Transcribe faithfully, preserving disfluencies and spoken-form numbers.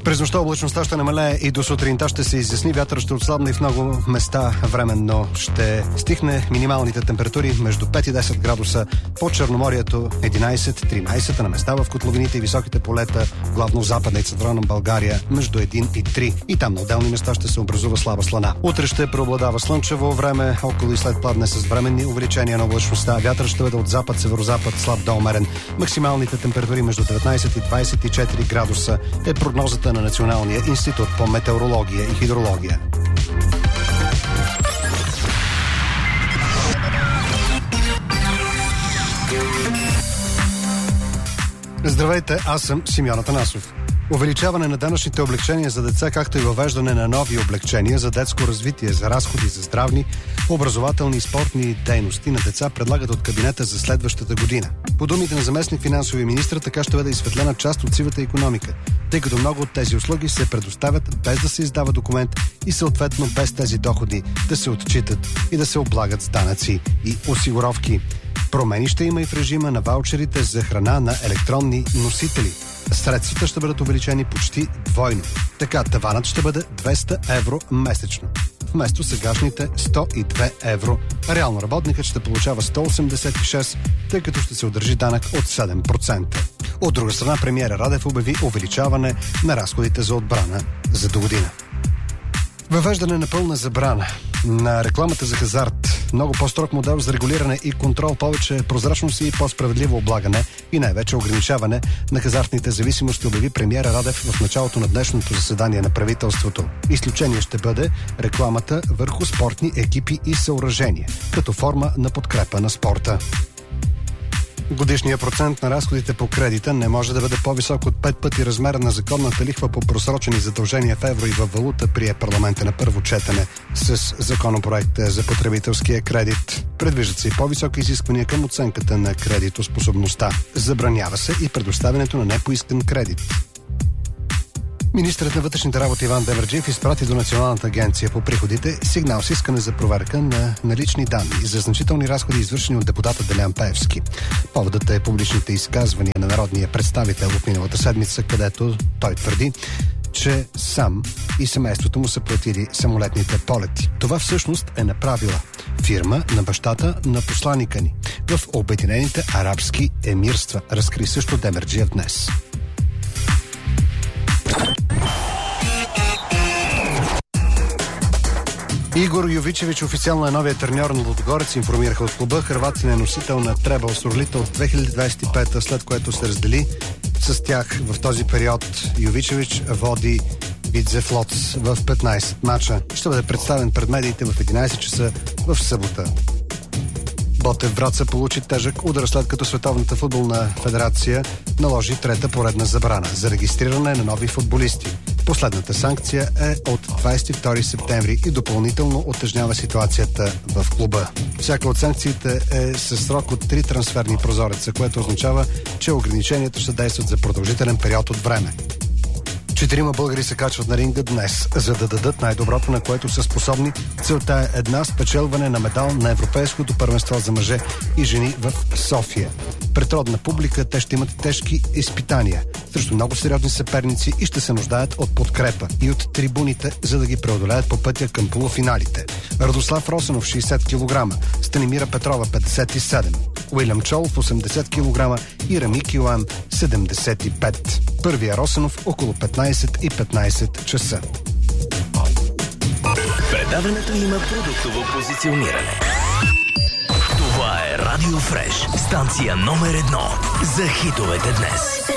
През нощта облачността ще намалее и до сутринта ще се изясни. Вятър ще отслабне и в много места временно ще стихне. Минималните температури между пет и десет градуса. По Черноморието единайсет-тринайсет, на места в котловините и високите полета, главно в западна и централна България, между един и три. И там на отделни места ще се образува слаба слана. Утре ще преобладава слънчево време, около и след пладне с временни увеличения на облачността. Вятър ще бъде от запад, северозапад, слаб до умерен. Максималните температури между деветнайсет и двайсет и четири градуса е прогнозата на Националния институт по метеорология и хидрология. Здравейте, аз съм Симеон Атанасов. Увеличаване на данъчните облекчения за деца, както и въвеждане на нови облекчения за детско развитие, за разходи за здравни, образователни и спортни дейности на деца предлагат от кабинета за следващата година. По думите на заместник финансовия министър, така ще бъде изсветлена част от сивата икономика, тъй като много от тези услуги се предоставят без да се издава документ и съответно без тези доходи да се отчитат и да се облагат с данъци и осигуровки. Промени ще има и в режима на ваучерите за храна на електронни носители. Средствата ще бъдат увеличени почти двойно. Така, таванът ще бъде двеста евро месечно, вместо сегашните сто и две евро. Реално работникът ще получава сто осемдесет и шест, тъй като ще се удържи данък от седем процента. От друга страна, премиера Радев обяви увеличаване на разходите за отбрана за до година. Въвеждане на пълна забрана на рекламата за хазарт, много по-строг модел за регулиране и контрол, повече прозрачност и по-справедливо облагане и най-вече ограничаване на хазартните зависимости, обяви премиера Радев в началото на днешното заседание на правителството. Изключение ще бъде рекламата върху спортни екипи и съоръжения, като форма на подкрепа на спорта. Годишният процент на разходите по кредита не може да бъде по-висок от пет пъти размера на законната лихва по просрочени задължения в евро и във валута, прие парламента на първо четене с законопроекта за потребителския кредит. Предвиждат се и по-високи изисквания към оценката на кредитоспособността. Забранява се и предоставянето на непоискан кредит. Министърът на вътрешните работи Иван Демерджиев изпрати до Националната агенция по приходите сигнал с искане за проверка на налични данни за значителни разходи, извършени от депутата Делян Пеевски. Поводът е публичните изказвания на народния представител от миналата седмица, където той твърди, че сам и семейството му са платили самолетните полети. Това всъщност е направила фирма на бащата на посланика ни в Обединените арабски емирства, разкри също Демерджиев днес. Игор Йовичевич официално е новия треньор на Лудогорец, информираха от клуба. Хърватин е носител на требъл с Орлита от две хиляди двадесет и пета, след което се раздели с тях. В този период Йовичевич води Видзефлоц в петнайсет мача. Ще бъде представен пред медиите в единайсет часа в събота. Ботев Враца получи тежък удар, след като Световната футболна федерация наложи трета поредна забрана за регистриране на нови футболисти. Последната санкция е от двадесет и втори септември и допълнително утежнява ситуацията в клуба. Всяка от санкциите е със срок от три трансферни прозореца, което означава, че ограниченията ще действат за продължителен период от време. Четирима българи се качват на ринга днес, за да дадат най-доброто, на което са способни. Целта е една – спечелване на медал на Европейското първенство за мъже и жени в София. Пред родна публика те ще имат тежки изпитания срещу много сериозни съперници и ще се нуждаят от подкрепа и от трибуните, за да ги преодолеят по пътя към полуфиналите. Радослав Росенов шейсет килограма, Станимира Петрова петдесет и седем, Уилям Чолов осемдесет килограма и Рами Килан седемдесет и пет. Първия Росенов около петнайсет и петнайсет часа. Предаването има продуктово позициониране. Това е Радио Фреш, станция номер едно за хитовете днес.